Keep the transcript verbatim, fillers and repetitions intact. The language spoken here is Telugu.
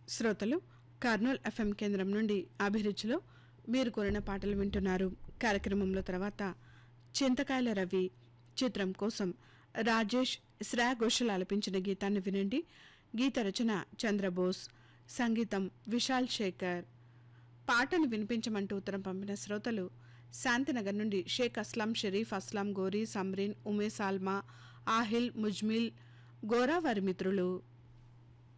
శ్రోతలు కర్నూల్ ఎఫ్ఎం కేంద్రం నుండి అభిరుచిలో మీరు కోరిన పాటలు వింటున్నారు. కార్యక్రమంలో తర్వాత చింతకాయల రవి చిత్రం కోసం రాజేష్ శ్రేయా ఘోషల్ ఆలపించిన గీతాన్ని వినండి. గీత రచన చంద్రబోస్, సంగీతం విశాల్ శేఖర్. పాటను వినిపించమంటూ ఉత్తరం పంపిన శ్రోతలు శాంతినగర్ నుండి షేక్ అస్లాం, షరీఫ్ అస్లాం, గోరీ, సమ్రీన్, ఉమే, సాల్మా, ఆహిల్, ముజ్మిల్, గోరా వారి మిత్రులు.